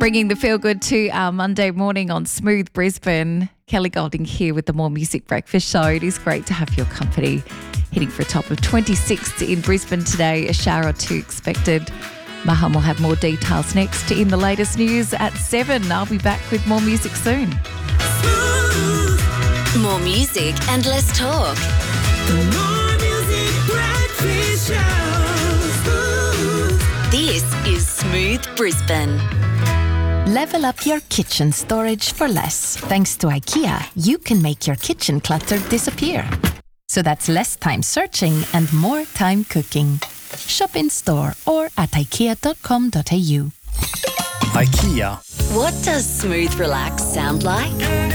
Bringing the feel good to our Monday morning on Smooth Brisbane. Kelly Golding here with the More Music Breakfast Show. It is great to have your company. Hitting for a top of 26 in Brisbane today, a shower or two expected. Maham will have more details next in the latest news at 7. I'll be back with more music soon. More music and less talk. The More Music Breakfast Show. This is Smooth Brisbane. Level up your kitchen storage for less. Thanks to IKEA, you can make your kitchen clutter disappear. So that's less time searching and more time cooking. Shop in store or at ikea.com.au. IKEA. What does Smooth Relax sound like?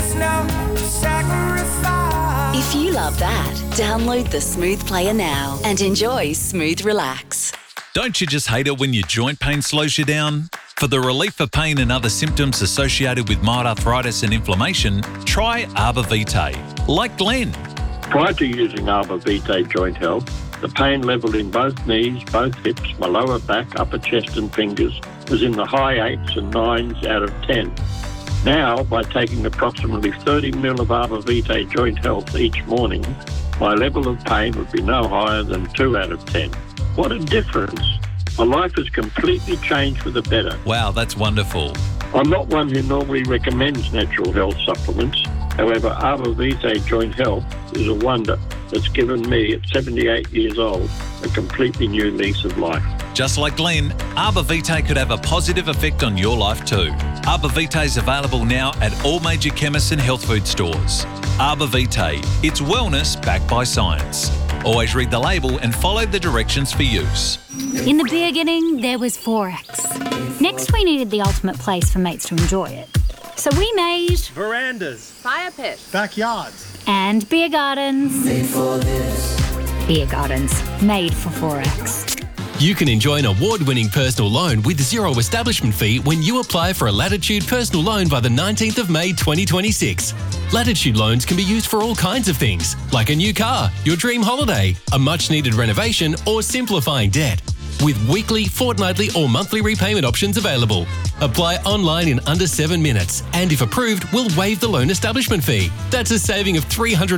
If you love that, download the Smooth Player now and enjoy Smooth Relax. Don't you just hate it when your joint pain slows you down? For the relief of pain and other symptoms associated with mild arthritis and inflammation, try Arbor Vitae, like Glenn. Prior to using Arbor Vitae Joint Health, the pain level in both knees, both hips, my lower back, upper chest and fingers was in the high 8s and 9s out of 10. Now, by taking approximately 30 ml of Arbor Vitae Joint Health each morning, my level of pain would be no higher than 2 out of 10. What a difference. My life has completely changed for the better. Wow, that's wonderful. I'm not one who normally recommends natural health supplements. However, Arbor Vitae Joint Health is a wonder that's given me, at 78 years old, a completely new lease of life. Just like Glenn, Arbor Vitae could have a positive effect on your life too. Arbor Vitae is available now at all major chemists and health food stores. Arbor Vitae, it's wellness backed by science. Always read the label and follow the directions for use. In the beginning, there was Forex. Next, we needed the ultimate place for mates to enjoy it. So we made verandas, fire pits, backyards, and beer gardens. Made for this. Beer gardens, made for Forex. You can enjoy an award-winning personal loan with zero establishment fee when you apply for a Latitude personal loan by the 19th of May 2026. Latitude loans can be used for all kinds of things, like a new car, your dream holiday, a much-needed renovation, or simplifying debt. With weekly, fortnightly or monthly repayment options available. Apply online in under 7 minutes, and if approved, we'll waive the loan establishment fee. That's a saving of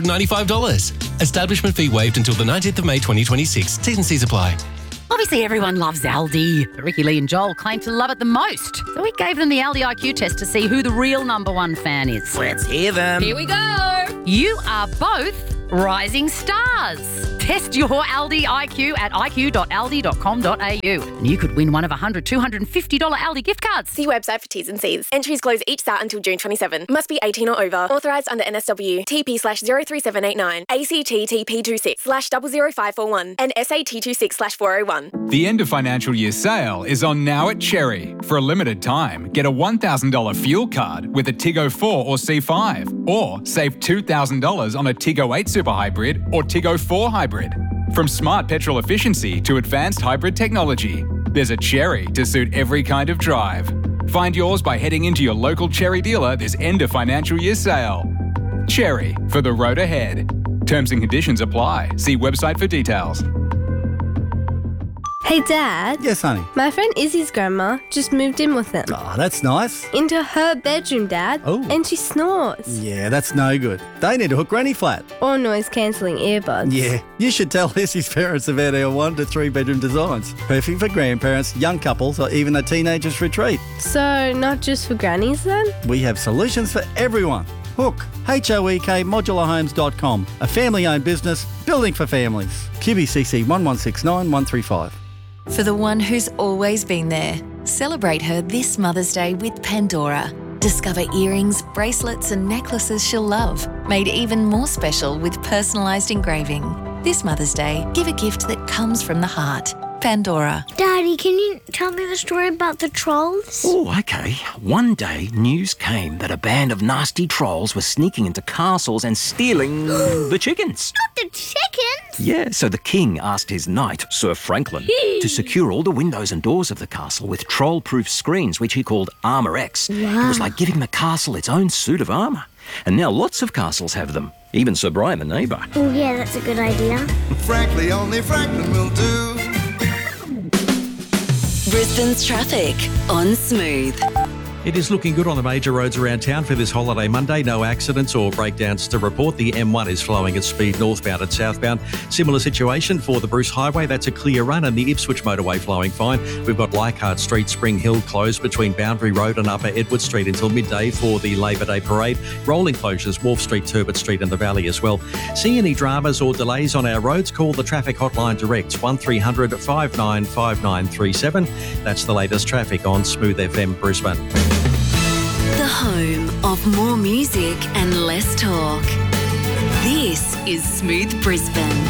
$395. Establishment fee waived until the 19th of May 2026. T's and C's apply. Obviously, everyone loves Aldi. But Ricky Lee and Joel claim to love it the most. So we gave them the Aldi IQ test to see who the real number one fan is. Let's hear them. Here we go. You are both rising stars. Test your Aldi IQ at iq.aldi.com.au and you could win one of $100, $250 Aldi gift cards. See website for T's and C's. Entries close each start until June 27. Must be 18 or over. Authorised under NSW. TP/03789. ACT TP26/00541 and SAT 26/401. The end of financial year sale is on now at Cherry. For a limited time, get a $1,000 fuel card with a Tiggo 4 or C5, or save $2,000 on a Tiggo 8 Super Hybrid or Tiggo 4 Hybrid. From smart petrol efficiency to advanced hybrid technology, there's a Cherry to suit every kind of drive. Find yours by heading into your local Cherry dealer this end of financial year sale. Cherry, for the road ahead. Terms and conditions apply. See website for details. Hey Dad. Yes, honey. My friend Izzy's grandma just moved in with them. Oh, that's nice. Into her bedroom, Dad. Oh. And she snores. Yeah, that's no good. They need to hook Granny flat. Or noise-cancelling earbuds. Yeah, you should tell Izzy's parents about our 1 to 3 bedroom designs. Perfect for grandparents, young couples, or even a teenager's retreat. So, not just for grannies then? We have solutions for everyone. Hook, HOEK modularhomes.com, a family-owned business building for families. QBCC 1169135. For the one who's always been there, celebrate her this Mother's Day with Pandora. Discover earrings, bracelets and necklaces she'll love, made even more special with personalised engraving. This Mother's Day, give a gift that comes from the heart. Pandora. Daddy, can you tell me the story about the trolls? Oh, okay. One day, news came that a band of nasty trolls were sneaking into castles and stealing the chickens. Not the chickens? Yeah, so the king asked his knight, Sir Franklin, to secure all the windows and doors of the castle with troll-proof screens, which he called Armour X. Wow. It was like giving the castle its own suit of armour. And now lots of castles have them. Even Sir Brian the neighbour. Oh, yeah, that's a good idea. Frankly, only Franklin will do. Brisbane's traffic on Smooth. It is looking good on the major roads around town for this holiday Monday. No accidents or breakdowns to report. The M1 is flowing at speed northbound and southbound. Similar situation for the Bruce Highway. That's a clear run, and the Ipswich motorway flowing fine. We've got Leichhardt Street, Spring Hill closed between Boundary Road and Upper Edward Street until midday for the Labor Day parade. Rolling closures, Wharf Street, Turbot Street and the Valley as well. See any dramas or delays on our roads? Call the traffic hotline direct, 1300 595937. That's the latest traffic on Smooth FM Brisbane. The home of more music and less talk. This is Smooth Brisbane.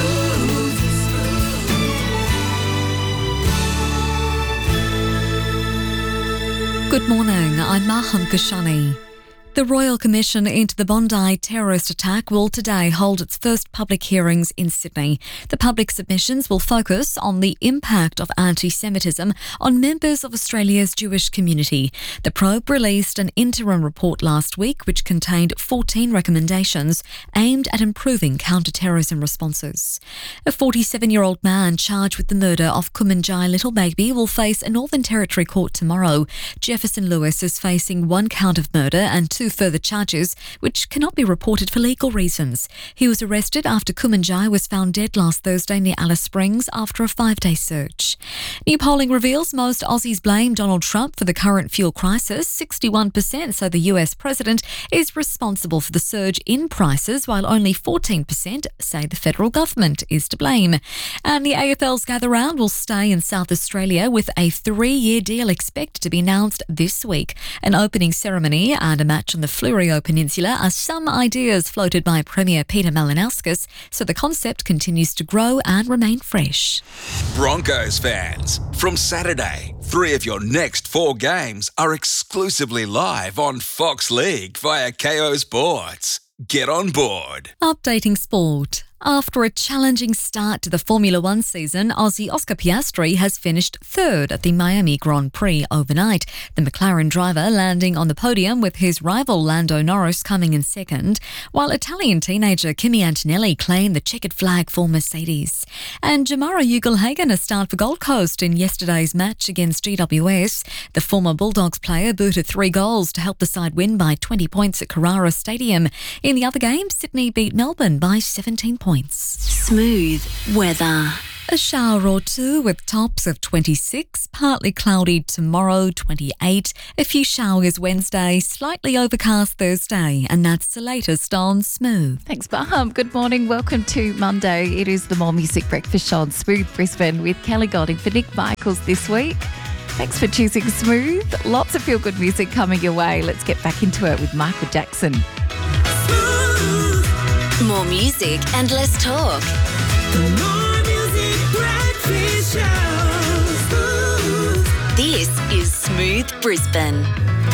Good morning, I'm Maham Kashani. The Royal Commission into the Bondi terrorist attack will today hold its first public hearings in Sydney. The public submissions will focus on the impact of anti-Semitism on members of Australia's Jewish community. The probe released an interim report last week which contained 14 recommendations aimed at improving counter-terrorism responses. A 47-year-old man charged with the murder of Kumanjai little baby will face a Northern Territory court tomorrow. Jefferson Lewis is facing 1 count of murder and 2 further charges, which cannot be reported for legal reasons. He was arrested after Kumanjai was found dead last Thursday near Alice Springs after a 5-day search. New polling reveals most Aussies blame Donald Trump for the current fuel crisis. 61% say the US president is responsible for the surge in prices, while only 14% say the federal government is to blame. And the AFL's Gather Round will stay in South Australia with a 3-year deal expected to be announced this week. An opening ceremony and a match on the Fleurieu Peninsula are some ideas floated by Premier Peter Malinauskas, so the concept continues to grow and remain fresh. Broncos fans, from Saturday, 3 of your next 4 games are exclusively live on Fox League via KO Sports. Get on board. Updating sport. After a challenging start to the Formula One season, Aussie Oscar Piastri has finished 3rd at the Miami Grand Prix overnight. The McLaren driver landing on the podium with his rival Lando Norris coming in 2nd, while Italian teenager Kimi Antonelli claimed the checkered flag for Mercedes. And Jamara Ugle-Hagan a start for Gold Coast in yesterday's match against GWS. The former Bulldogs player booted 3 goals to help the side win by 20 points at Carrara Stadium. In the other game, Sydney beat Melbourne by 17 points. Smooth weather. A shower or two with tops of 26, partly cloudy tomorrow, 28, a few showers Wednesday, slightly overcast Thursday, and that's the latest on Smooth. Thanks, Baham. Good morning. Welcome to Monday. It is the More Music Breakfast Show on Smooth Brisbane with Kelly Golding for Nick Michaels this week. Thanks for choosing Smooth. Lots of feel-good music coming your way. Let's get back into it with Michael Jackson. More music and less talk. More music breakfast show. This is Smooth Brisbane.